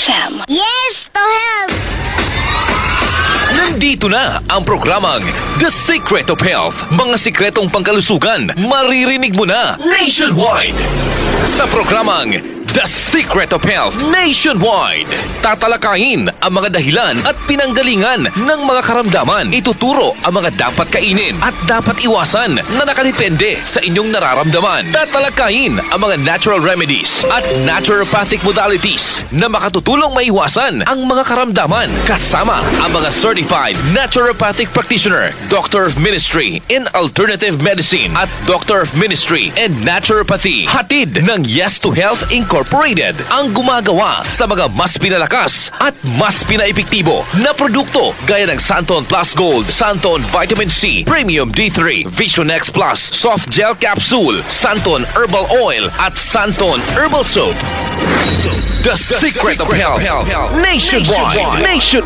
FM. Yes to Health! Nandito na ang programang The Secret of Health. Mga sikretong pangkalusugan, maririnig mo na nationwide. Sa programang The Secret of Health Nationwide, tatalakayin ang mga dahilan at pinanggalingan ng mga karamdaman. Ituturo ang mga dapat kainin at dapat iwasan na nakadepende sa inyong nararamdaman. Tatalakayin ang mga natural remedies at naturopathic modalities na makatutulong maiwasan ang mga karamdaman. Kasama ang mga certified naturopathic practitioner, Doctor of Ministry in Alternative Medicine at Doctor of Ministry in Naturopathy. Hatid ng Yes to Health Incorporated ang gumagawa sa mga mas pinalakas at mas pinaepektibo na produkto gaya ng Santon Plus Gold, Santon Vitamin C, Premium D3, Vision X Plus, Soft Gel Capsule, Santon Herbal Oil at Santon Herbal Soap. The Secret of Health Nationwide.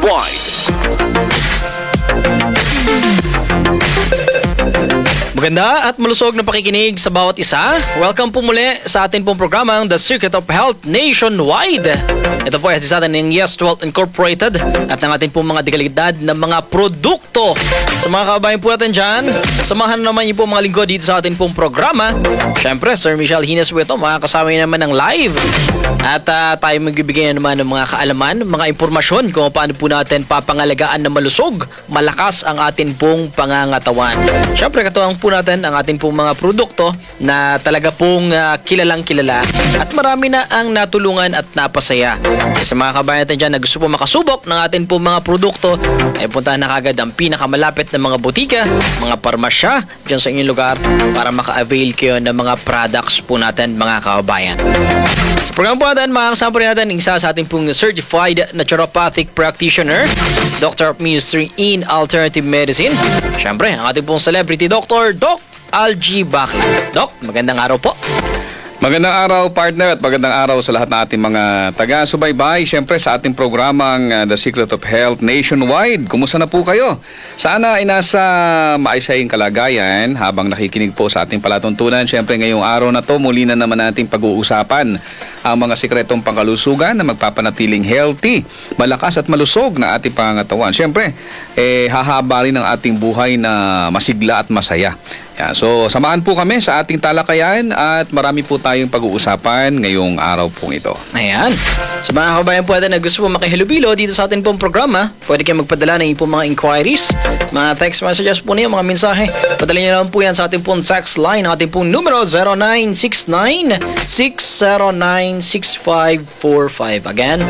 Maganda at malusog na pakikinig sa bawat isa. Welcome po muli sa atin pong programang The Secret of Health Nationwide. Ito po ay sa atin ng Yes to Health Incorporated at ng atin pong mga dekalidad na mga produkto. Sa mga kabayan po natin dyan, samahan naman niyo po mga lingkod dito sa atin pong programa. Siyempre, Sir Michelle Hines po ito, makakasama niyo naman ng live. At tayo magbibigay naman ng mga kaalaman, mga impormasyon kung paano po natin papangalagaan na malusog, malakas ang atin pong pangangatawan. Siyempre, katuwang po natin ang ating pong mga produkto na talaga pong kilalang kilala at marami na ang natulungan at napasaya. Sa mga kabayan natin dyan na gusto po makasubok ng ating pong mga produkto, ay puntahan na kagad ang pinakamalapit na mga butika, mga parmasya dyan sa inyong lugar para maka-avail kayo ng mga products po natin, mga kabayan. Sa program po natin, makakasama po natin isa sa ating pong certified naturopathic practitioner, Doctor of Ministry in Alternative Medicine. Siyempre, ang ating pong celebrity doctor, Doc Algie Baki. Doc, magandang araw po. Magandang araw, partner, at magandang araw sa lahat ng ating mga taga-subaybay. Siyempre, sa ating programang The Secret of Health Nationwide. Kumusta na po kayo? Sana ay nasa maayos kalagayan habang nakikinig po sa ating palatuntunan. Siyempre, ngayong araw na to, muli na naman nating pag-uusapan ang mga sikretong pangkalusugan na magpapanatiling healthy, malakas at malusog na ating pangangatawan. Siyempre, hahaba rin ang ating buhay na masigla at masaya. Yan. So, samahan po kami sa ating talakayan at marami po tayong pag-uusapan ngayong araw pong ito. Ayan. Sa mga kabayan po natin na gusto po makihalubilo dito sa ating pong programa, pwede kayo magpadala ng inyong mga inquiries, mga text messages po niyo, mga mensahe. Padala niyo naman po yan sa ating pong text line, ating pong numero 0969-609-6545. Again,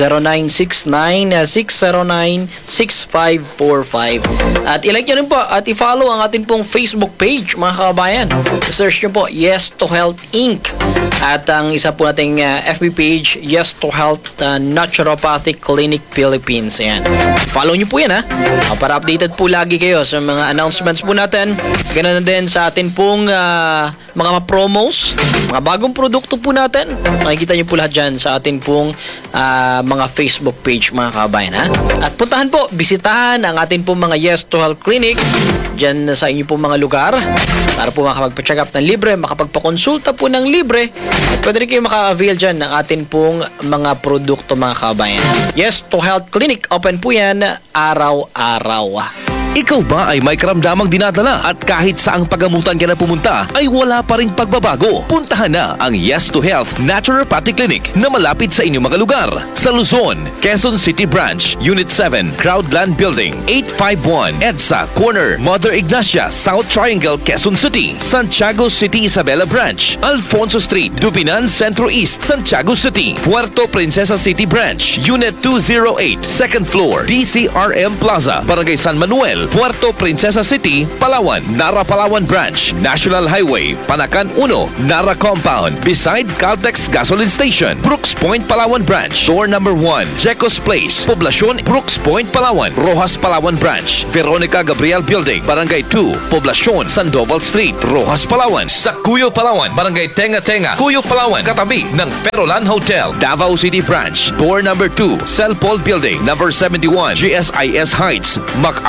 0969-609-6545. At ilike nyo rin po at i-follow ang ating pong Facebook page, mga kabayan. Search nyo po Yes to Health Inc. At ang isa po nating FB page, Yes to Health Naturopathic Clinic Philippines. Ayan. Follow nyo po yan, ha, para updated po lagi kayo sa mga announcements po natin. Ganun din sa atin pong mga promos, mga bagong produkto po natin. Makikita nyo po lahat dyan sa atin pong mga Facebook page, mga kabayan, ha. At puntahan po, bisitahan ang atin pong mga Yes to Health Clinic dyan sa inyo pong mga lugar para po makapagpa-check up ng libre, makapagpa-konsulta po ng libre at pwede rin kayo maka-avail dyan ng atin pong mga produkto, mga kabayan. Yes to Health Clinic, open po yan araw-araw. Ikaw ba ay may karamdamang dinadala at kahit saang pagamutan ka na pumunta ay wala pa ring pagbabago? Puntahan na ang Yes to Health Naturopathic Clinic na malapit sa inyong mga lugar. Sa Luzon, Quezon City Branch, Unit 7, Crowdland Building, 851, EDSA, Corner, Mother Ignacia, South Triangle, Quezon City. Santiago City, Isabela Branch, Alfonso Street, Dubinan, Centro East, Santiago City. Puerto Princesa City Branch, Unit 208, 2nd floor, DCRM Plaza, Barangay San Manuel, Puerto Princesa City, Palawan, Nara Palawan Branch, National Highway, Panacan 1, Nara Compound, beside Caltex Gasoline Station, Brooks Point, Palawan Branch, Door number 1, Jecos Place, Poblacion, Brooks Point, Palawan, Rojas Palawan Branch, Veronica Gabriel Building, Barangay 2, Poblacion, Sandoval Street, Rojas Palawan, sa Cuyo Palawan, Barangay Tenga Tenga, Cuyo Palawan, katabi ng Perolan Hotel, Davao City Branch, Door number 2, Cell Paul Building, number 71, GSIS Heights, MacArthur Highway,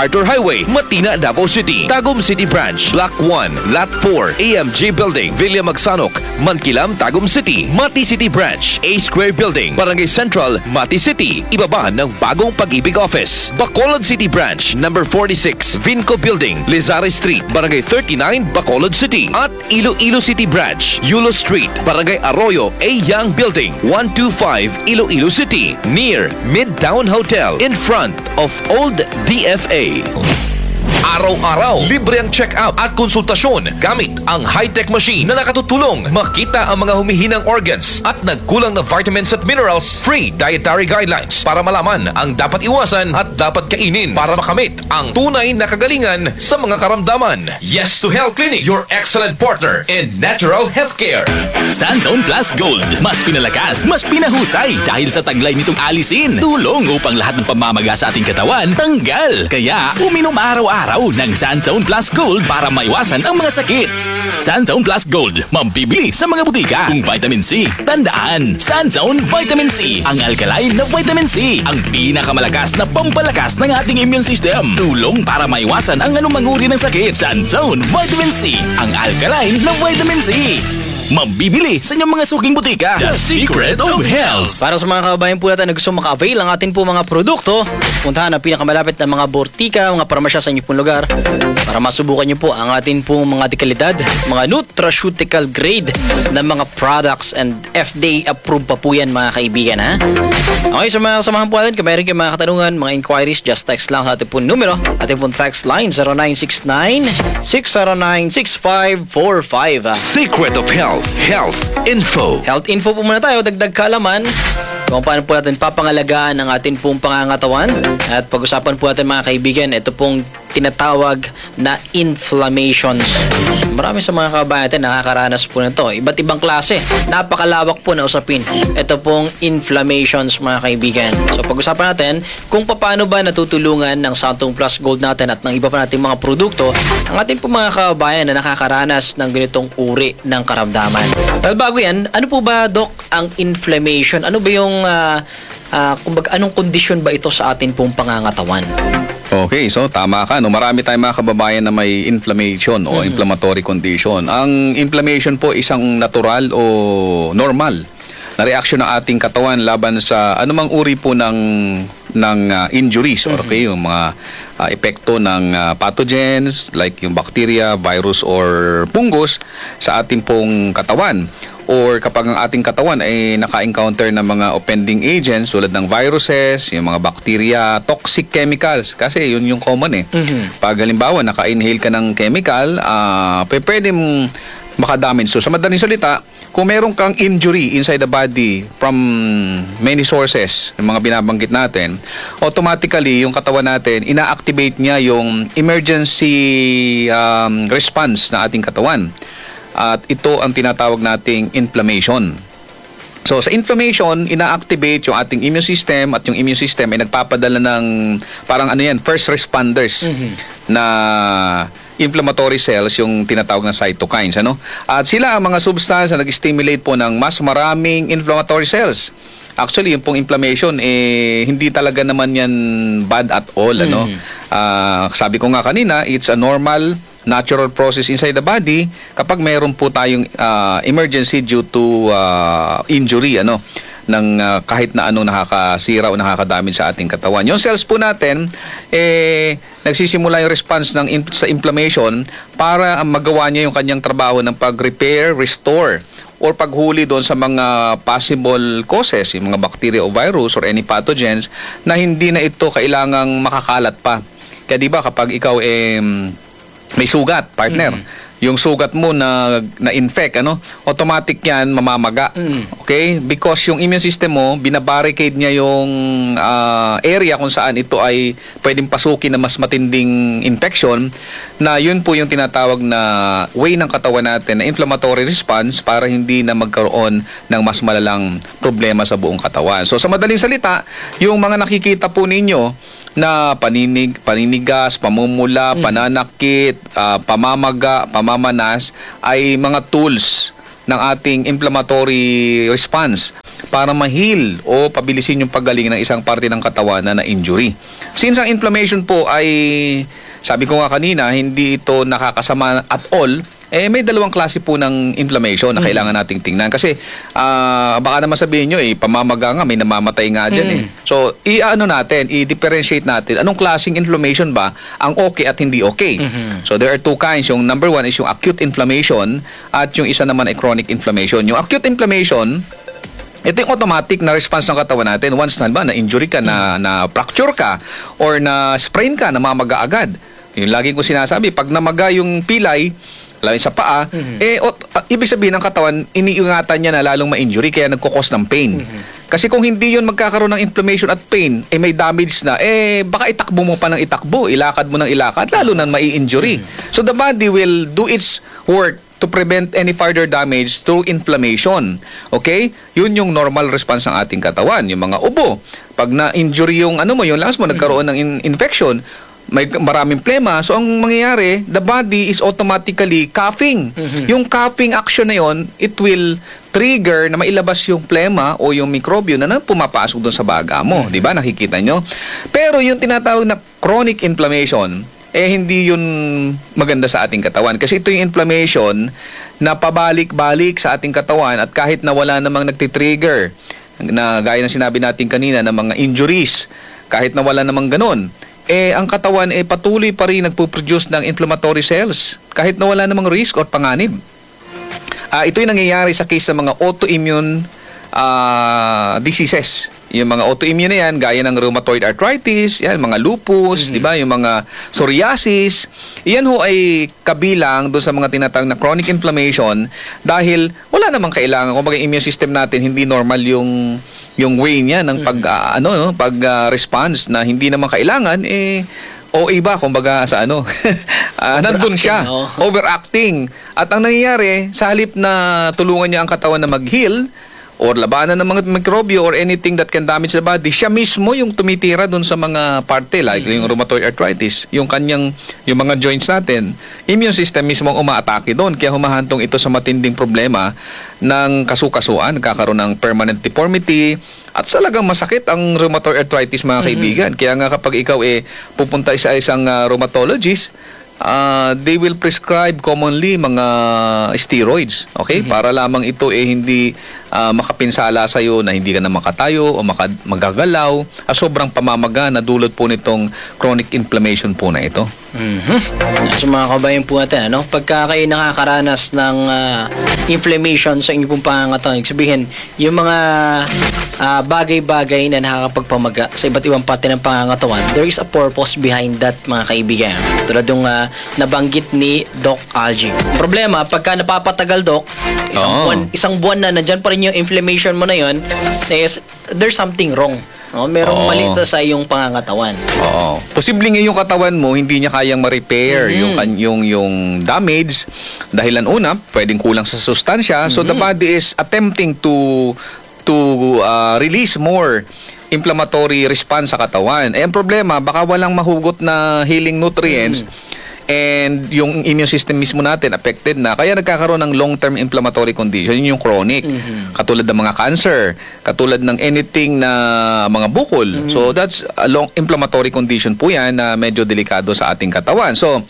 Highway, Matina, Davao City. Tagum City Branch, Block 1, Lot 4, AMJ Building, Villa Magsanok, Mankilam, Tagum City. Mati City Branch, A Square Building, Barangay Central, Mati City. Ibaba ng bagong Pag-ibig Office. Bacolod City Branch, number 46, Vinco Building, Lizare Street, Barangay 39, Bacolod City. At Iloilo City Branch, Yulo Street, Barangay Arroyo, A Young Building, 125, Iloilo City. Near Midtown Hotel, in front of Old DFA. Araw-araw, libre ang check-up at konsultasyon gamit ang high-tech machine na nakatutulong makita ang mga humihinang organs at nagkulang na vitamins at minerals. Free dietary guidelines para malaman ang dapat iwasan at dapat kainin para makamit ang tunay na kagalingan sa mga karamdaman. Yes to Health Clinic, your excellent partner in natural healthcare. Santone Plus Gold. Mas pinalakas, mas pinahusay dahil sa taglay nitong alisin. Tulong upang lahat ng pamamaga sa ating katawan tanggal. Kaya uminom araw-araw ng Santone Plus Gold para maiwasan ang mga sakit. Santone Plus Gold, mambibili sa mga butika. Kung vitamin C, tandaan, Santone Vitamin C, ang alkaline na vitamin C, ang pinakamalakas na pampalakas ng ating immune system. Tulong para maiwasan ang anumang uri ng sakit. Santone Vitamin C, ang alkaline na vitamin C. Mambibili sa inyong mga suking butika. The Secret of Health. Para sa mga kababayan po natin na gusto maka-avail ang atin po mga produkto, puntahan ang pinakamalapit na mga bortika, mga parmasya sa inyong pong lugar para masubukan nyo po ang atin pong mga dekalidad, mga nutraceutical grade na mga products and FDA approved pa po yan mga kaibigan, ha? Okay, sa mga kasamahan po natin, kung mayroon kayong mga katanungan, mga inquiries, just text lang sa ating pong numero. Ating pong text line 0969-609-6545. Secret of Health, Health Info. Health info po muna tayo, dagdag kaalaman kung paano po natin papangalagaan ang atin pong pangangatawan. At pag-usapan po natin mga kaibigan, ito pong tinatawag na inflammations. Marami sa mga kababayan natin nakakaranas po nito. Iba't ibang klase. Napakalawak po na usapin. Ito pong inflammations mga kaibigan. So pag-usapan natin kung paano ba natutulungan ng Santone Plus Gold natin at ng iba pa nating mga produkto ang ating po mga kababayan na nakakaranas ng ganitong uri ng karamdaman. Pero bago yan, ano po ba, Doc, ang inflammation? Ano ba yung kumbaga, anong kondisyon ba ito sa atin pong pangangatawan? Okay, so tama ka. No? Marami tayong mga kababayan na may inflammation o inflammatory condition. Ang inflammation po isang natural o normal na reaksyon ng ating katawan laban sa anumang uri po ng injuries, or okay, yung mga epekto ng pathogens like yung bacteria, virus or fungus sa ating pong katawan. Or kapag ang ating katawan ay naka-encounter ng mga offending agents tulad ng viruses, yung mga bacteria, toxic chemicals, kasi yun yung common eh. Pag halimbawa naka-inhale ka ng chemical, pwede mong makadamage. So sa madaling salita, kung meron kang injury inside the body from many sources, yung mga binabanggit natin, automatically yung katawan natin, ina-activate niya yung emergency response na ating katawan. At ito ang tinatawag nating inflammation. So sa inflammation, ina-activate yung ating immune system at yung immune system ay nagpapadala ng parang first responders na inflammatory cells, yung tinatawag na cytokines, ano? At sila ang mga substance na nag-stimulate po ng mas maraming inflammatory cells. Actually, yung pong inflammation hindi talaga naman yan bad at all, ano? Sabi ko nga kanina, it's a normal natural process inside the body kapag mayroon po tayong emergency due to injury, ano, ng kahit na anong nakakasira o nakakadamage sa ating katawan. Yung cells po natin, nagsisimula yung response sa inflammation para magawa niya yung kanyang trabaho ng pag-repair, restore, or paghuli doon sa mga possible causes, yung mga bacteria o virus or any pathogens na hindi na ito kailangang makakalat pa. Kaya di ba kapag ikaw may sugat, partner, yung sugat mo na-infect, ano, automatic yan mamamaga. Okay? Because yung immune system mo, binabarricade niya yung area kung saan ito ay pwedeng pasukin na mas matinding infection, na yun po yung tinatawag na way ng katawan natin na inflammatory response para hindi na magkaroon ng mas malalang problema sa buong katawan. So sa madaling salita, yung mga nakikita po ninyo na paninigas, pamumula, pananakit, pamamaga, pamamanas ay mga tools ng ating inflammatory response para ma-heal o pabilisin yung paggaling ng isang parte ng katawan na na-injury. Since ang inflammation po ay sabi ko nga kanina, hindi ito nakakasama at all. May dalawang klase po ng inflammation na kailangan nating tingnan. Kasi baka naman sabihin nyo, pamamaga nga, may namamatay nga dyan So, i-differentiate natin. Anong klaseng inflammation ba ang okay at hindi okay? So, there are two kinds. Yung number one is yung acute inflammation at yung isa naman ay chronic inflammation. Yung acute inflammation, ito yung automatic na response ng katawan natin. Once na-injury ka, na-fracture ka, or na-sprain ka, namamaga agad. Yung lagi ko sinasabi, pag namaga yung pilay, lalo sa paa, ibig sabihin ng katawan, iniingatan niya na lalong ma-injury, kaya nagkukos ng pain. Kasi kung hindi yun magkakaroon ng inflammation at pain, may damage na, baka itakbo mo pa ng itakbo, ilakad mo ng ilakad, lalo na mai-injury. So the body will do its work to prevent any further damage through inflammation. Okay? Yun yung normal response ng ating katawan. Yung mga ubo, pag na-injury yung yung lungs mo, nagkaroon ng infection, may maraming plema. So, ang mangyayari, the body is automatically coughing. Yung coughing action na yon, it will trigger na mailabas yung plema o yung mikrobyo na pumapasok doon sa baga mo. Di ba? Nakikita nyo? Pero yung tinatawag na chronic inflammation, hindi yun maganda sa ating katawan. Kasi ito yung inflammation na pabalik-balik sa ating katawan at kahit na wala namang nagtitrigger, na gaya ng sinabi natin kanina ng mga injuries, kahit na wala namang ganun, ang katawan patuloy pa rin nagpo-produce ng inflammatory cells kahit na wala namang risk o panganib. Ito yung nangyayari sa case ng mga autoimmune diseases. Yung mga autoimmune na yan, gaya ng rheumatoid arthritis, yan, mga lupus, di ba? Yung mga psoriasis, yan ho ay kabilang doon sa mga tinatawag na chronic inflammation dahil wala namang kailangan. Kung bagay immune system natin, hindi normal yung way niya ng response na hindi naman kailangan, o iba, kumbaga sa nandun siya, overacting. At ang nangyayari, sa halip na tulungan niya ang katawan na mag-heal, or labanan ng mga mikrobyo or anything that can damage the body, siya mismo yung tumitira dun sa mga parte, like yung rheumatoid arthritis, yung mga joints natin, immune system mismo ang umaatake doon. Kaya humahantong ito sa matinding problema ng kasukasuan, nagkakaroon ng permanent deformity, at talagang masakit ang rheumatoid arthritis, mga kaibigan. Kaya nga kapag ikaw pupunta sa isang rheumatologist, they will prescribe commonly mga steroids, okay? Para lamang ito hindi makapinsala sa iyo na hindi ka na makatayo o magagalaw, sobrang pamamaga na dulot po nitong chronic inflammation po na ito. So mga kabayan po natin, pagka kayo nakakaranas ng inflammation sa inyong pong pangangatawan, sabihin, yung mga bagay-bagay na nakakapagpamaga sa iba't ibang parte ng pangangatawan, there is a purpose behind that, mga kaibigan. Tulad yung nabanggit ni Doc Algie. Ang problema, pagka napapatagal, Doc, isang buwan na nandyan pa rin yung inflammation mo na yun, there's something wrong. Merong mali sa iyong pangangatawan. Posibleng yung katawan mo hindi niya kayang ma-repair yung damage dahilan una, pwedeng kulang sa sustansya. So the body is attempting to release more inflammatory response sa katawan. Ang problema, baka walang mahugot na healing nutrients and yung immune system mismo natin affected na, kaya nagkakaroon ng long-term inflammatory condition. Yun yung chronic, katulad ng mga cancer, katulad ng anything na mga bukol. So that's a long inflammatory condition po yan na medyo delikado sa ating katawan. So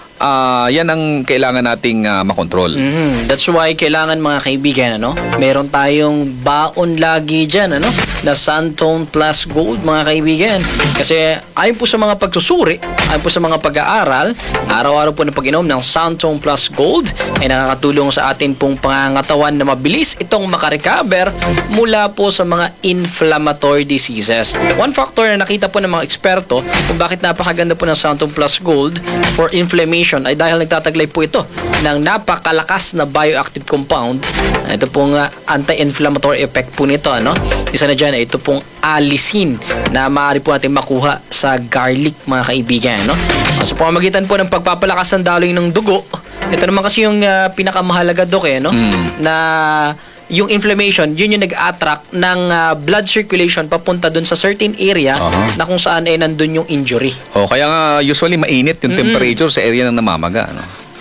yan ang kailangan nating makontrol. That's why kailangan, mga kaibigan, meron tayong baon lagi dyan, na Santone Plus Gold, mga kaibigan. Kasi ayon po sa mga pagsusuri, ayon po sa mga pag-aaral, araw-araw po na pag-inom ng Santone Plus Gold ay nakakatulong sa atin pong pangangatawan na mabilis itong makarecover mula po sa mga inflammatory diseases. One factor na nakita po ng mga eksperto kung bakit napakaganda po ng Santone Plus Gold for inflammation ay dahil nagtataglay po ito ng napakalakas na bioactive compound. Ito pong anti-inflammatory effect po nito. Isa na dyan, ito pong allicin na maaari po natin makuha sa garlic, mga kaibigan. Sa pamamagitan po ng pagpapalakas ng daloy ng dugo, ito naman kasi yung pinakamahalaga, Dok, na yung inflammation, yun yung nag-attract ng blood circulation papunta dun sa certain area na kung saan nandun yung injury. Kaya nga usually mainit yung temperature sa area ng namamaga.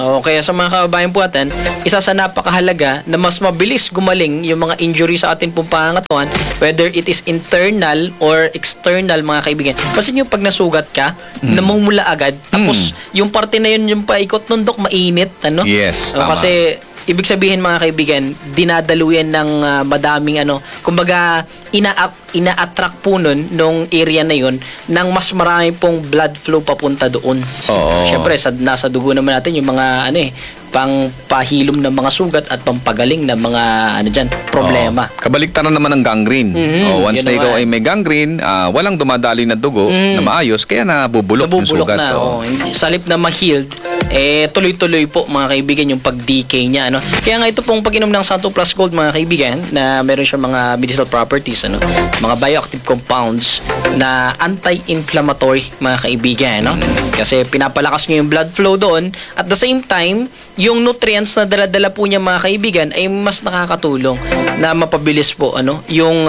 O kaya sa mga kababayan po natin, isa sa napakahalaga na mas mabilis gumaling yung mga injury sa atin pong pangangatawan, whether it is internal or external, mga kaibigan. Kasi yung pag nasugat ka, namumula agad, tapos yung parte na yun, yung paikot ng dok, mainit, ano? Yes, O, tama. kasi ibig sabihin, mga kaibigan, dinadaluyan ng madaming kumbaga ina-attract po nun nung area na yun ng mas marami pong blood flow papunta doon. Oo. Siyempre, nasa dugo naman natin yung mga pang pahilom ng mga sugat at pampagaling ng mga problema. Kabaliktaran naman ng gangrene. Once yun na ikaw naman. ay may gangrene, walang dumadaloy na dugo na maayos, kaya nabubulok yung Nabubulok sugat. na. Sa halip na ma-healed, tuloy-tuloy po, mga kaibigan, yung pag-decay niya. Kaya nga ito pong pag-inom ng Santo Plus Gold, mga kaibigan, na meron siya mga medicinal properties, mga bioactive compounds na anti-inflammatory, mga kaibigan. Kasi pinapalakas niyo yung blood flow doon. At the same time, yung nutrients na dala-dala po niya, mga kaibigan, ay mas nakakatulong na mapabilis po yung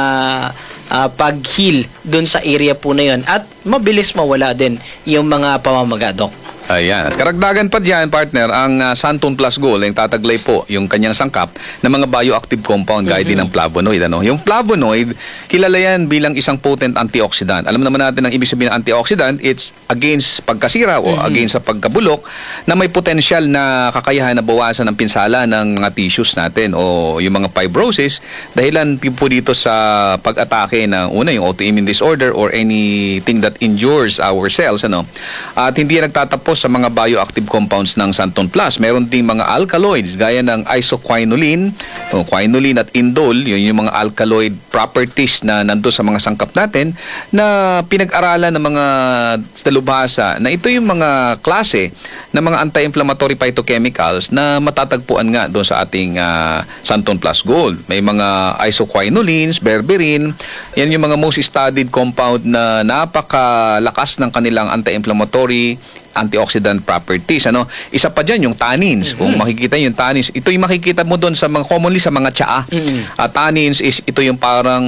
pag-heal doon sa area po na yun. At mabilis mawala din yung mga pamamaga, Doc. Ayan. At karagdagan pa dyan, partner, ang Santon Plus Gold, yung tataglay po yung kanyang sangkap ng mga bioactive compound gaya din ng flavonoid. Yung flavonoid, kilala yan bilang isang potent antioxidant. Alam naman natin ang ibig sabihin ng antioxidant, it's against pagkasira o against sa pagkabulok na may potensyal na kakayahan na bawasan ng pinsala ng mga tissues natin o yung mga fibrosis dahilan po dito sa pag-atake ng yung autoimmune disorder or anything that injures our cells. At hindi yan nagtatapos sa mga bioactive compounds ng Santon Plus. Meron ding mga alkaloids gaya ng isoquinoline, quinoline at indole, yun yung mga alkaloid properties na nandoon sa mga sangkap natin na pinag-aralan ng mga dalubhasa na ito yung mga klase ng mga anti-inflammatory phytochemicals na matatagpuan nga doon sa ating Santon Plus Gold. May mga isoquinolines, berberin, yan yung mga most studied compound na napakalakas ng kanilang anti-inflammatory antioxidant properties. Isa pa dyan, yung tannins. Kung makikita yung tannins, ito yung makikita mo doon sa mga, commonly sa mga tsaa. Tannins is ito yung parang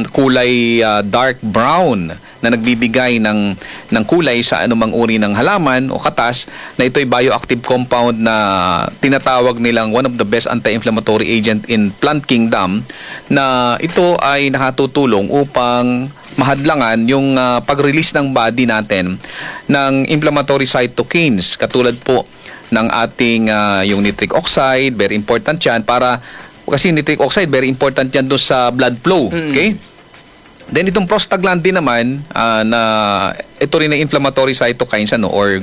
kulay dark brown na nagbibigay ng kulay sa anumang uri ng halaman o katas, na ito'y bioactive compound na tinatawag nilang one of the best anti-inflammatory agent in plant kingdom, na ito ay nakatutulong upang mahadlangan yung pag-release ng body natin ng inflammatory cytokines, katulad po ng ating yung nitric oxide, very important yan kasi nitric oxide very important yan doon sa blood flow. Okay? Then itong prostaglandin naman na ito rin na inflammatory cytokines or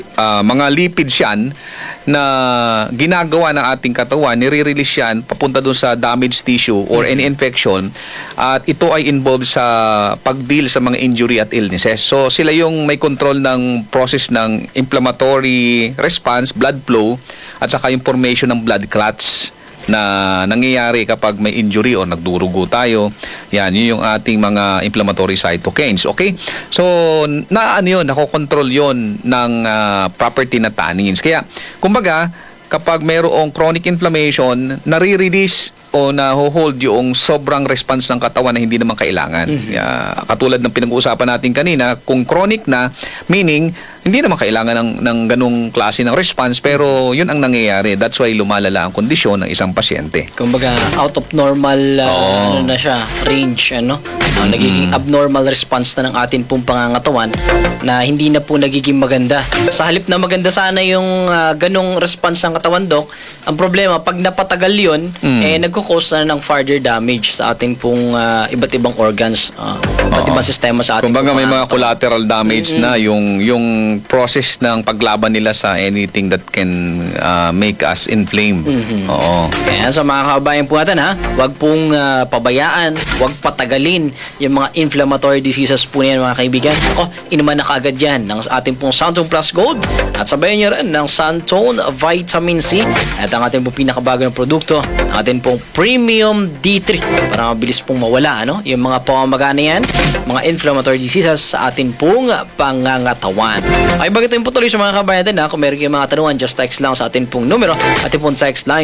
mga lipids yan na ginagawa ng ating katawan, nire-release yan papunta dun sa damaged tissue or any infection, at ito ay involved sa pag-deal sa mga injury at illnesses. So sila yung may control ng process ng inflammatory response, blood flow, at saka yung formation ng blood clots na nangyayari kapag may injury o nagdurugo tayo. Yan, yun yung ating mga inflammatory cytokines. Okay? So, nakokontrol yun ng property na tannins. Kaya, kumbaga, kapag mayroong chronic inflammation, nare-release o na-hold yung sobrang response ng katawan na hindi naman kailangan. Katulad ng pinag-uusapan natin kanina, kung chronic na, meaning, hindi naman kailangan ng ganung klase ng response, pero yun ang nangyayari. That's why lumalala ang kondisyon ng isang pasyente. Kumbaga, out of normal na siya, range, nagiging abnormal response na ng atin pong pangangatawan na hindi na po nagiging maganda. Sa halip na maganda sana yung ganong response ng katawan, Doc, ang problema, pag napatagal yun, nagkukos na ng further damage sa ating pong iba't ibang organs, iba't ibang sistema sa ating Kumbaga, may mga katawan. collateral damage na yung process ng paglaban nila sa anything that can make us inflame. Oo. Kaya sa mga kababayan po natin, huwag pong pabayaan, huwag patagalin yung mga inflammatory diseases po niyan, mga kaibigan. Inuman na kaagad yan ng ating pong Santon Plus Gold, at sabayan nyo rin ng Santon Vitamin C at ang ating pong pinakabago ng produkto, ang ating pong Premium D3, para mabilis pong mawala yung mga pamamaga na yan. mga inflammatory diseases sa atin pong pangangatawan. Ay bago tayo po tuloy sa mga kabayan na kung meron kayong mga tanungan, just text lang sa atin pong numero. Atin pong text line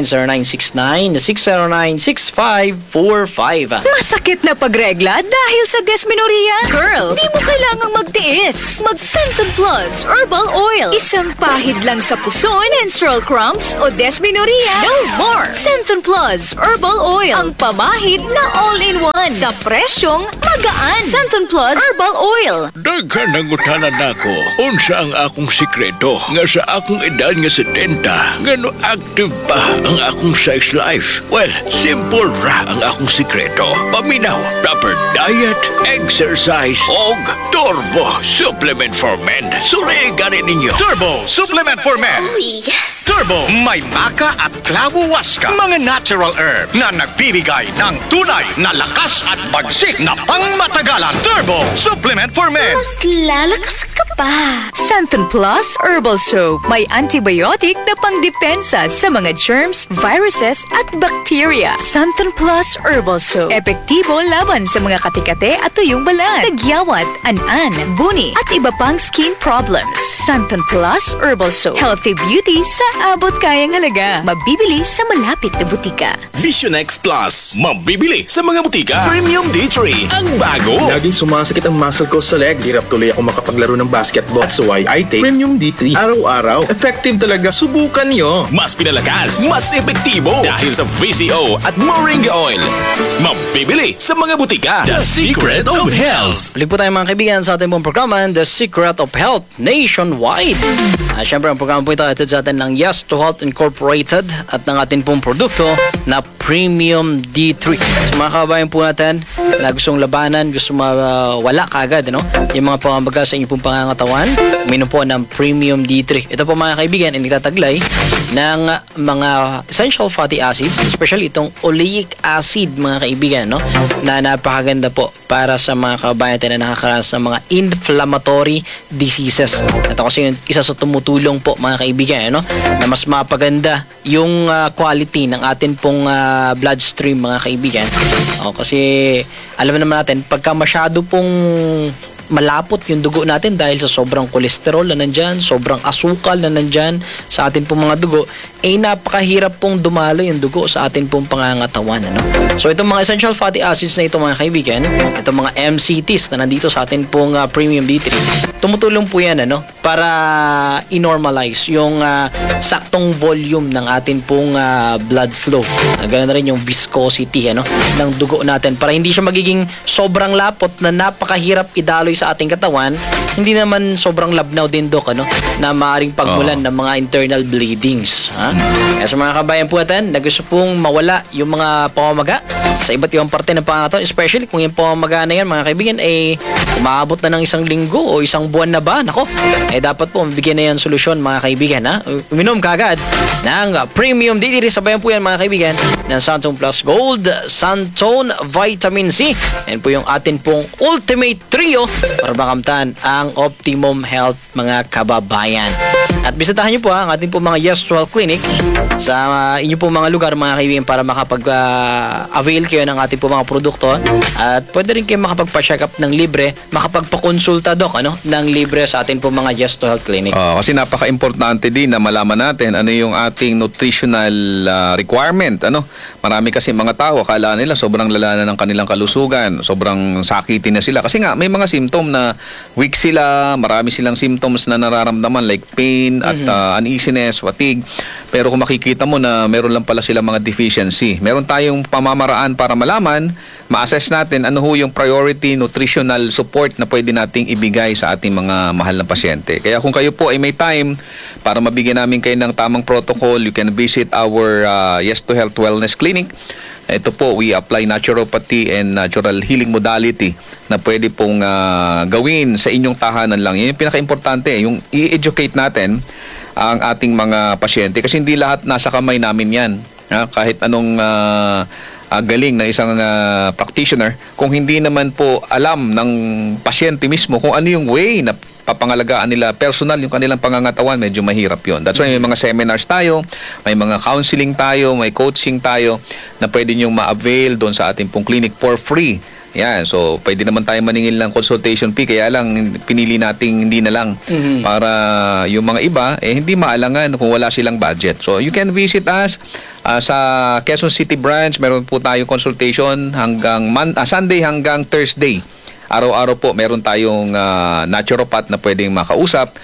0969-609-6545. Masakit na pagregla dahil sa dysmenorrhea? Girl, di mo kailangang magtiis. Mag-Centon Plus Herbal Oil. Isang pahid lang sa puso, menstrual cramps o dysmenorrhea. No more! Centon Plus Herbal Oil. Ang pamahid na all-in-one. Sa presyong magaan. Centon Plus Herbal Oil. Daghan ang utanan nako. Unsa ang akong sikreto nga sa akong edad nga 70 ngano active pa ang akong sex life? Well, simple ra ang akong sikreto. Paminaw, proper diet, exercise, og Turbo Supplement for Men. Suligan ninyo. Turbo Supplement for Men. Oh, yes! Turbo, may maka at clavo waska. Mga natural herbs na nagbibigay ng tunay na lakas at bagsik na pangmatagalan. Turbo Supplement for Men. Mas lalakas ka pa. Centon Plus Herbal Soap. May antibiotic na pangdepensa sa mga germs, viruses at bacteria. Centon Plus Herbal Soap. Epektibo laban sa mga katikate at tuyong balat, tagyawat, an-an, buni at iba pang skin problems. Centon Plus Herbal Soap. Healthy beauty sa abot kayang halaga. Mabibili sa malapit na butika. Vision X Plus. Mabibili sa mga butika. Premium D3. Ang bago. Laging sumasakit ang muscle ko sa legs. Hirap tuloy ako makapaglaro ng basketball. That's why I take Premium D3 araw-araw. Effective talaga. Subukan nyo. Mas pinalakas, mas epektibo dahil sa VCO at Moringa Oil. Mabibili sa mga butika. The Secret of Health. Balik po tayo mga kaibigan sa ating pong programa, The Secret of Health Nationwide. Siyempre, ang programa po ito ay sa atin ng Yes to Health Incorporated at ng ating pong produkto na Premium D3. So mga kabayan po natin na gustong labanan, gusto mawala kaagad, ano? Yung mga pangamaga sa inyong pong pangangatawan, uminom po ng Premium D3. Ito po mga kaibigan ay nagtataglay ng mga essential fatty acids, especially itong oleic acid mga kaibigan, no? Na napakaganda po para sa mga kabayan natin na nakakaranas ng mga inflammatory diseases. Ito kasi yung isa sa tumutulong po mga kaibigan, no? Na mas mapaganda yung quality ng atin pong bloodstream mga kaibigan. Kasi alam naman natin, pagka masyado pong malapot yung dugo natin dahil sa sobrang kolesterol na nandyan, sobrang asukal na nandyan sa atin pong mga dugo, napakahirap pong dumalo yung dugo sa atin pong pangangatawan. Ano? So itong mga essential fatty acids na ito mga kaibigan, itong mga MCTs na nandito sa atin pong Premium D3, tumutulong po yan para i-normalize yung saktong volume ng atin pong blood flow. Ganun na rin yung viscosity ng dugo natin para hindi siya magiging sobrang lapot na napakahirap idaloy sa ating katawan, hindi naman sobrang labnaw din, Dok, na maaaring pagmulan ng mga internal bleedings. Kaya sa mga kabayan po natin na gusto pong mawala yung mga pamamaga sa iba't ibang parte ng pangangatawan, especially kung yung pamamaga na yan, mga kaibigan, umaabot na ng 1 linggo o 1 buwan na ba, dapat po mabigyan na yan solusyon, mga kaibigan. Uminom kaagad ng Premium D3. Sabayan po yan, mga kaibigan, ng Centon Plus Gold, Centon Vitamin C. Yan po yung atin pong Ultimate Trio para makamtan ang optimum health, mga kababayan. At bisitahan nyo po ang ating po mga Yes to Health Clinic sa inyo po mga lugar, mga kaibigan, para makapag-avail kayo ng ating po mga produkto. At pwede rin kayo makapagpa-check up ng libre, makapagpakonsulta, Dok, ng libre sa ating po mga Yes to Health Clinic. Kasi napaka-importante din na malaman natin ano yung ating nutritional requirement. Marami kasi mga tao, akala nila sobrang lala na ng kanilang kalusugan, sobrang sakitin na sila. Kasi nga, may mga symptom na weak sila, marami silang symptoms na nararamdaman like pain at uneasiness, fatigue. Pero kung makikita mo na meron lang pala sila mga deficiency, meron tayong pamamaraan para malaman, ma-assess natin ano ho yung priority nutritional support na pwede nating ibigay sa ating mga mahal na pasyente. Kaya kung kayo po ay may time para mabigyan namin kayo ng tamang protocol, you can visit our Yes to Health Wellness Clinic. Ito po, we apply naturopathy and natural healing modality na pwede pong gawin sa inyong tahanan lang. Yan yung pinaka-importante, yung i-educate natin ang ating mga pasyente. Kasi hindi lahat nasa kamay namin yan. Kahit anong galing na isang practitioner, kung hindi naman po alam ng pasyente mismo kung ano yung way na papangalagaan nila personal yung kanilang pangangatawan, medyo mahirap yon. That's why may mga seminars tayo, may mga counseling tayo, may coaching tayo na pwede nyong ma-avail doon sa ating pong clinic for free. Yan, so pwede naman tayo maningil ng consultation fee, kaya lang pinili nating hindi na lang para yung mga iba hindi maalangan kung wala silang budget. So you can visit us sa Quezon City branch. Meron po tayong consultation hanggang Sunday hanggang Thursday. Araw-araw po meron tayong naturopath na pwedeng makausap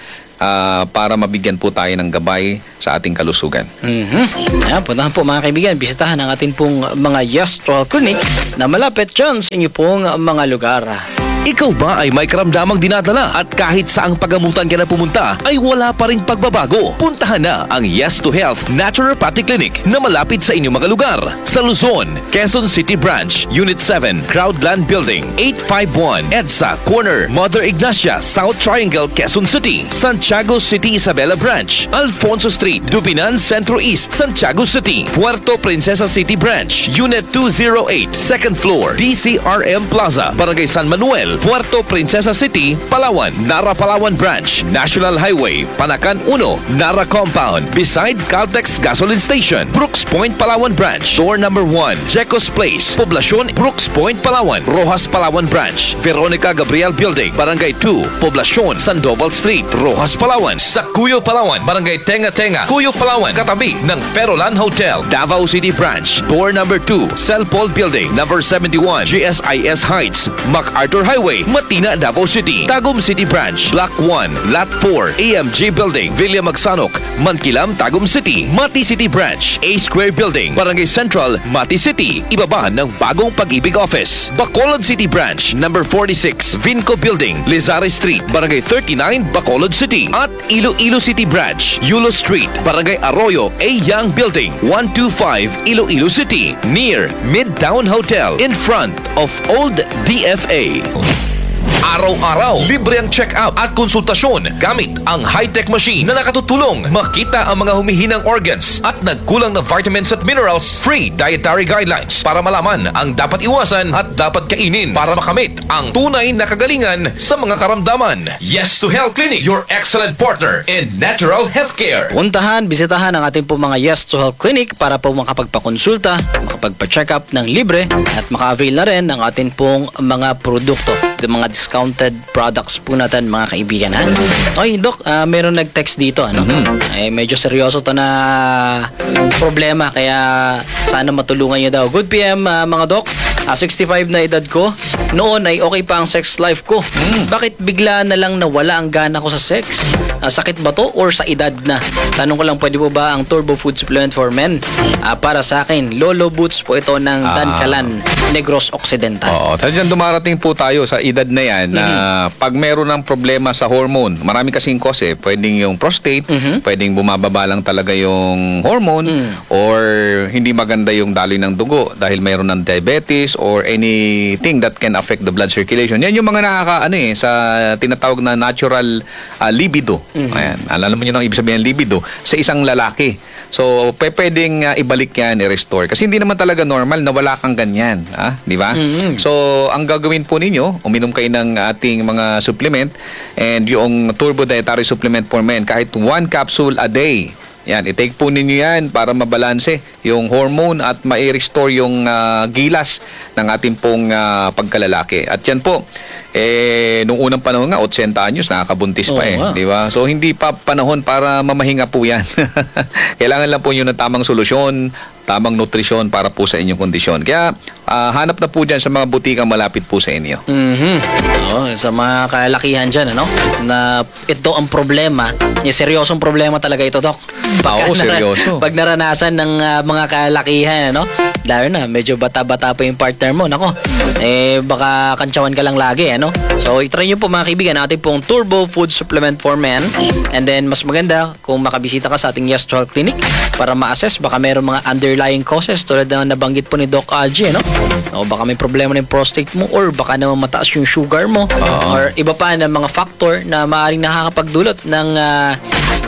para mabigyan po tayo ng gabay sa ating kalusugan. Ayan, puntahan po mga kaibigan, bisitahan ang ating pong mga Yes to Health Clinic na malapit dyan sa inyo pong mga lugar. Ikaw ba ay may karamdamang dinadala at kahit saang pagamutan ka na pumunta ay wala pa ring pagbabago? Puntahan na ang Yes to Health Naturopathic Clinic na malapit sa inyong mga lugar. Sa Luzon, Quezon City Branch, Unit 7, Crowdland Building, 851 EDSA Corner, Mother Ignacia, South Triangle, Quezon City. Santiago City Isabela Branch, Alfonso Street, Dubinan Centro East, Santiago City. Puerto Princesa City Branch, Unit 208, Second Floor, DCRM Plaza, Barangay San Manuel, Puerto Princesa City, Palawan. Nara Palawan Branch, National Highway, Panakan 1, Nara Compound, beside Caltex Gasoline Station. Brooks Point Palawan Branch, Door number 1, Jecos Place, Poblacion, Brooks Point Palawan. Rojas Palawan Branch, Veronica Gabriel Building, Barangay 2, Poblacion, Sandoval Street, Rojas Palawan. Sa Cuyo Palawan, Barangay Tenga Tenga, Cuyo Palawan, katabi ng Perolan Hotel. Davao City Branch, Door number 2, Cell Paul Building, number 71, GSIS Heights, MacArthur Highway, Matina, Davao City. Tagum City Branch, Block 1, Lot 4, AMG Building, Villa Magsanok, Mankilam, Tagum City. Mati City Branch, A Square Building, Barangay Central, Mati City, ibaba ng Bagong Pag-ibig Office. Bacolod City Branch, number 46, Vinco Building, Lizare Street, Barangay 39, Bacolod City. At Iloilo City Branch, Yulo Street, Barangay Arroyo, A Young Building, 125, Iloilo City, near Midtown Hotel, in front of Old DFA. Araw-araw, libre ang check-up at konsultasyon gamit ang high-tech machine na nakatutulong makita ang mga humihinang organs at nagkulang na vitamins at minerals. Free dietary guidelines para malaman ang dapat iwasan at dapat kainin para makamit ang tunay na kagalingan sa mga karamdaman. Yes to Health Clinic, your excellent partner in natural healthcare. Puntahan, bisitahan ang ating po mga Yes to Health Clinic para po makapagpakonsulta, makapagpa-check up ng libre at maka-avail na rin ng ating pong mga produkto. Mga discounted products po natin mga kaibigan. Oy, Doc, meron nag-text dito. Medyo seryoso to na problema kaya sana matulungan nyo daw. Good PM mga Doc. 65 na edad ko. Noon ay okay pa ang sex life ko. Bakit bigla na lang nawala ang gana ko sa sex? Sakit ba to or sa edad na? Tanong ko lang, pwede po ba ang Turbo Food Supplement for Men? Para sa akin, Lolo Boots po ito ng Dankalan, Negros Occidental. Oo, talagang dumarating po tayo sa edad na yan na pag meron ng problema sa hormone, marami kasing cause pwedeng yung prostate, pwedeng bumababa lang talaga yung hormone, or hindi maganda yung daloy ng dugo dahil meron ng diabetes or anything that can affect the blood circulation. Yan yung mga sa tinatawag na natural libido. Ayan, alam mo nyo ang ibig sabihin ng libido sa isang lalaki. So, pwedeng ibalik yan, i-restore. Kasi hindi naman talaga normal na wala kang ganyan. Di ba? So, ang gagawin po ninyo, uminom kayo ng ating mga supplement, and yung Turbo Dietary Supplement for Men, kahit 1 capsule a day. Yan, i-take po ninyo yan para mabalanse yung hormone at ma-restore yung gilas ng ating pong pagkalalaki. At yan po, nung unang panahon nga, 80 anyos, nakakabuntis pa di ba? So, hindi pa panahon para mamahinga po yan. Kailangan lang po yun ng tamang solusyon, tamang nutrisyon para po sa inyong kondisyon. Kaya, hanap na po dyan sa mga butikang malapit po sa inyo. Sa mga kalakihan dyan, na ito ang problema. Yung seryosong problema talaga ito, Doc. Seryoso. Pag naranasan ng mga kalakihan, lalo na, medyo bata-bata pa yung partner mo, baka kantsawan ka lang lagi, So, itry nyo po mga kaibigan, natin pong Turbo Food Supplement for Men. And then, mas maganda kung makabisita ka sa ating Yes to Health Clinic para ma-assess, baka meron mga underlying causes tulad na nabanggit po ni Doc Algie, O baka may problema ng prostate mo, or baka naman mataas yung sugar mo, or iba pa na mga factor na maaaring nakakapagdulot ng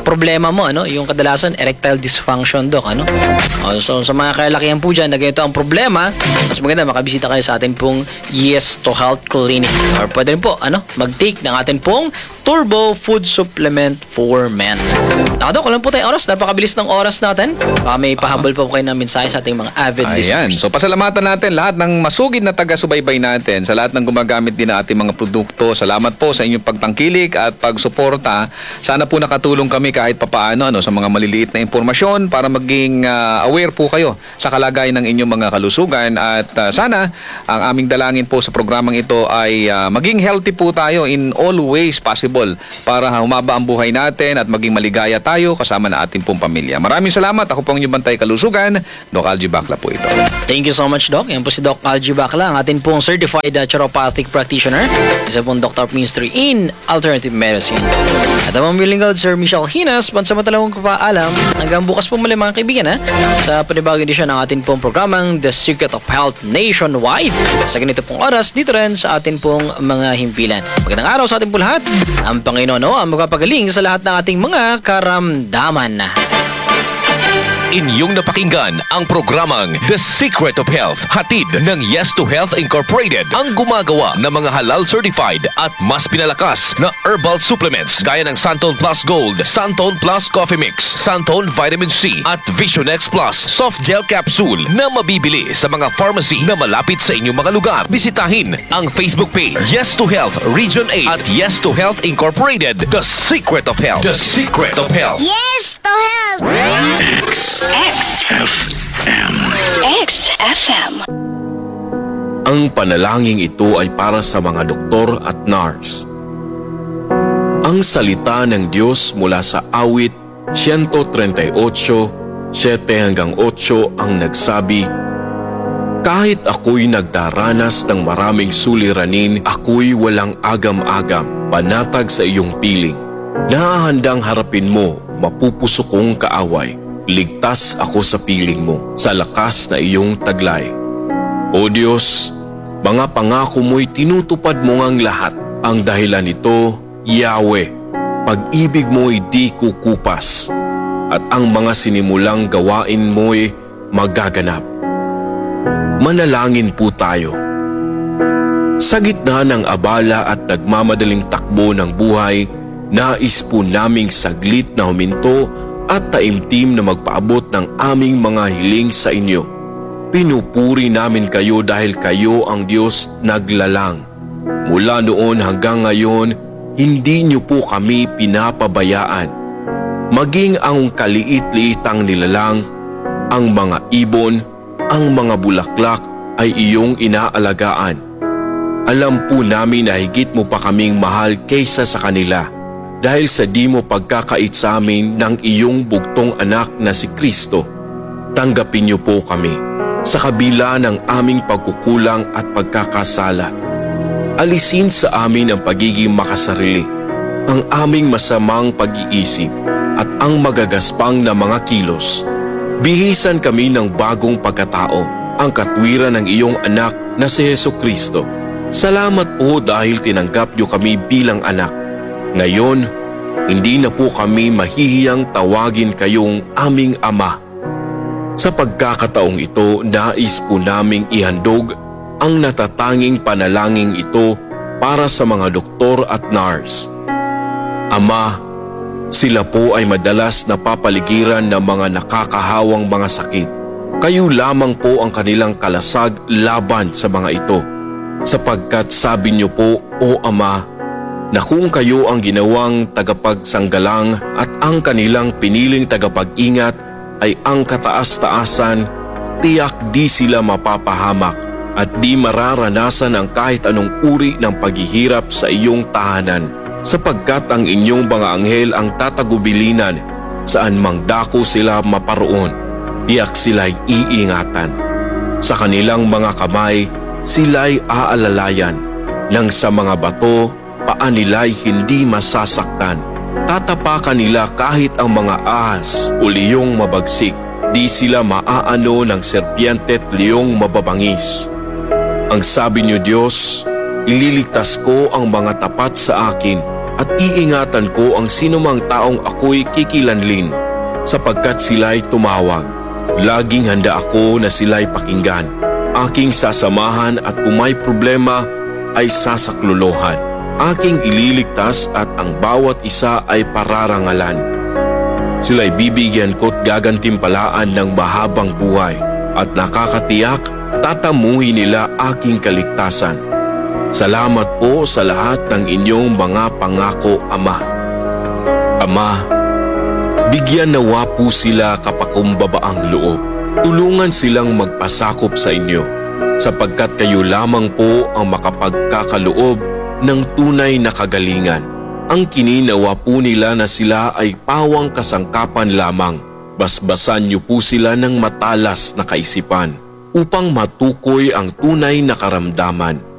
problema mo, yung kadalasan erectile dysfunction, Doc, So sa mga kalalakihan po dyan na ganito ang problema, mas maganda makabisita kayo sa atin pong Yes to Health Clinic. Or pwede rin po, mag-take ng atin pong Turbo Food Supplement for Men. Doc, alam po tayo oras. Napakabilis ng oras natin. Baka may pahabol pa po kayo ng mensahe sa ating mga avid Ayan. listeners. So pasalamatan natin lahat ng masugid na taga-subaybay natin, sa lahat ng gumagamit din ng ating mga produkto. Salamat po sa inyong pagtangkilik at pagsuporta. Sana po nakatulong kami kahit papaano sa mga maliliit na impormasyon para maging aware po kayo sa kalagayan ng inyong mga kalusugan. At sana ang aming dalangin po sa programang ito ay maging healthy po tayo in all ways possible para humaba ang buhay natin at maging maligaya tayo kasama na ating pong pamilya. Maraming salamat. Ako po ang inyong bantay kalusugan. Doc Algie Bacla po ito. Thank you so much, Doc. Yan po si Doc Algie Bacla, ang atin pong certified chiroprathic practitioner. Isa pong Doctor of Ministry in Alternative Medicine. At ang mga lingkod, Sir Michelle Hinas, pansamantalawang papaalam. Hanggang bukas po muli mga kaibigan sa panibagong edisyon ng atin pong programang The Secret of Health Nationwide. Sa ganito pong oras, dito rin sa atin pong mga himpilan. Magandang araw sa atin po lahat. Ang Panginoon ang magpapagaling sa lahat ng ating mga karamdaman. Inyong napakinggan ang programang The Secret of Health, hatid ng Yes to Health Incorporated, ang gumagawa ng mga halal certified at mas pinalakas na herbal supplements gaya ng Santon Plus Gold, Santon Plus Coffee Mix, Santon Vitamin C at Visionex Plus Soft Gel Capsule na mabibili sa mga pharmacy na malapit sa inyong mga lugar. Bisitahin ang Facebook page Yes to Health Region 8 at Yes to Health Incorporated, The Secret of Health. The Secret of Health. Yes to Health! XFM. Ang panalangin ito ay para sa mga doktor at nurse. Ang salita ng Diyos mula sa awit 138, 7-8 ang nagsabi, kahit ako'y nagdaranas ng maraming suliranin, ako'y walang agam-agam, panatag sa iyong piling. Nahahandang harapin mo, mapupusok kong kaaway. Ligtas ako sa piling mo, sa lakas na iyong taglay. O Diyos, mga pangako mo'y tinutupad mo ngang lahat. Ang dahilan nito, Yahweh, pag-ibig mo'y di kukupas, at ang mga sinimulang gawain mo'y magaganap. Manalangin po tayo. Sa gitna ng abala at nagmamadaling takbo ng buhay, nais po naming saglit na huminto at taimtim na magpaabot ng aming mga hiling sa inyo. Pinupuri namin kayo dahil kayo ang Diyos naglalang. Mula noon hanggang ngayon, hindi niyo po kami pinapabayaan. Maging ang kaliit-liitang nilalang, ang mga ibon, ang mga bulaklak ay iyong inaalagaan. Alam po namin na higit mo pa kaming mahal kaysa sa kanila. Dahil sa di mo pagkakait sa amin ng iyong bugtong anak na si Kristo, tanggapin niyo po kami sa kabila ng aming pagkukulang at pagkakasala. Alisin sa amin ang pagiging makasarili, ang aming masamang pag-iisip at ang magagaspang na mga kilos. Bihisan kami ng bagong pagkatao, ang katwiran ng iyong anak na si Jesucristo. Salamat po dahil tinanggap niyo kami bilang anak. Ngayon, hindi na po kami mahihiyang tawagin kayong aming Ama. Sa pagkakataong ito, nais po naming ihandog ang natatanging panalangin ito para sa mga doktor at nurse. Ama, sila po ay madalas napapaligiran ng mga nakakahawang mga sakit. Kayo lamang po ang kanilang kalasag laban sa mga ito. Sapagkat sabi niyo po, O Ama, na kung kayo ang ginawang tagapagsanggalang at ang kanilang piniling tagapag-ingat ay ang kataas-taasan, tiyak di sila mapapahamak at di mararanasan ang kahit anong uri ng paghihirap sa iyong tahanan, sapagkat ang inyong mga anghel ang tatagubilinan saan mang dako sila maparoon, tiyak sila'y iingatan. Sa kanilang mga kamay, sila'y aalalayan, nang sa mga bato, paa nila'y hindi masasaktan. Tatapakan nila kahit ang mga ahas o liyong mabagsik. Di sila maaano ng serpiente at liyong mababangis. Ang sabi niyo Diyos, ililigtas ko ang mga tapat sa akin at iingatan ko ang sinumang taong ako'y kikilanlin sapagkat sila'y tumawag. Laging handa ako na sila'y pakinggan. Aking sasamahan at kung may problema ay sasaklolohan. Aking ililigtas at ang bawat isa ay pararangalan. Sila'y bibigyan ko't gagantimpalaan ng mahabang buhay at nakakatiyak tatamuhin nila aking kaligtasan. Salamat po sa lahat ng inyong mga pangako, Ama. Ama, bigyan nawa po sila kapakumbabaang loob. Tulungan silang magpasakop sa inyo sapagkat kayo lamang po ang makapagkakaloob ng tunay na kagalingan. Ang kininawa po nila na sila ay pawang kasangkapan lamang. Basbasan niyo po sila ng matalas na kaisipan upang matukoy ang tunay na karamdaman